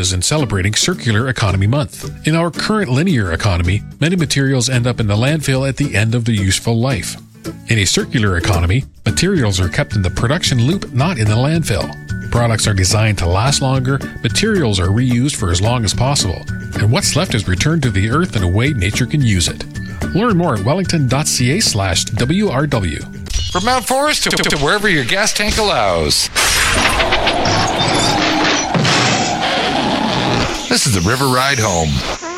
is in celebrating Circular Economy Month. In our current linear economy, many materials end up in the landfill at the end of their useful life. In a circular economy, materials are kept in the production loop, not in the landfill. Products are designed to last longer, materials are reused for as long as possible, and what's left is returned to the earth in a way nature can use it. Learn more at wellington.ca/WRW. From Mount Forest to wherever your gas tank allows. This is the River Ride Home.